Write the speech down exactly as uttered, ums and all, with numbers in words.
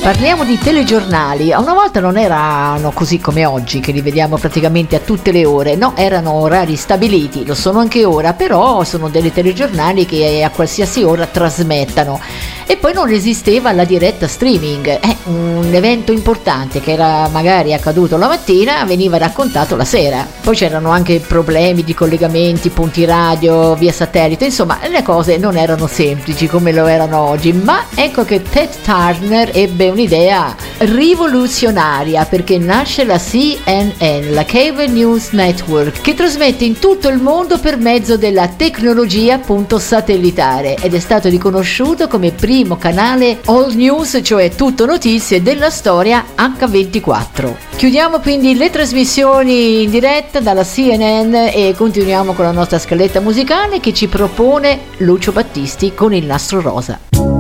Parliamo di telegiornali. Una volta non erano così come oggi, che li vediamo praticamente a tutte le ore, no, erano orari stabiliti, lo sono anche ora, però sono delle telegiornali che a qualsiasi ora trasmettano. E poi non esisteva la diretta streaming, eh, un evento importante che era magari accaduto la mattina veniva raccontato la sera. Poi c'erano anche problemi di collegamenti, punti radio, via satellite, insomma le cose non erano semplici come lo erano oggi, ma ecco che Ted Turner ebbe un'idea rivoluzionaria, perché nasce la C N N, la Cable News Network, che trasmette in tutto il mondo per mezzo della tecnologia appunto satellitare, ed è stato riconosciuto come primo canale all news, cioè tutto notizie della storia acca ventiquattro. Chiudiamo quindi le trasmissioni in diretta dalla C N N e continuiamo con la nostra scaletta musicale che ci propone Lucio Battisti con Il Nastro Rosa.